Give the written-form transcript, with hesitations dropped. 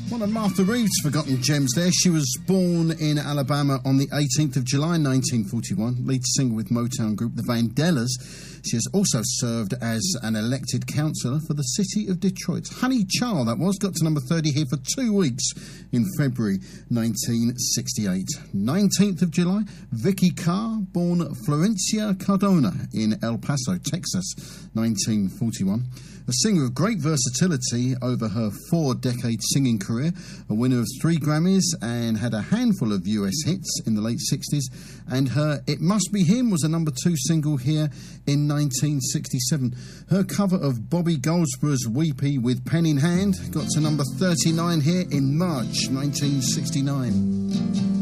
One of Martha Reeve's forgotten gems there. She was born in Alabama on the 18th of July 1941, lead singer with Motown group The Vandellas. She has also served as an elected councillor for the city of Detroit. Honey Child, that was, got to number 30 here for 2 weeks in February 1968. 19th of July, Vicky Carr, born Florencia Cardona in El Paso, Texas, 1941. A singer of great versatility over her 4-decade singing career, a winner of 3 Grammys and had a handful of US hits in the late 60s, and her It Must Be Him was a number 2 single here in 1967. Her cover of Bobby Goldsborough's Weepy with Pen in Hand got to number 39 here in March 1969.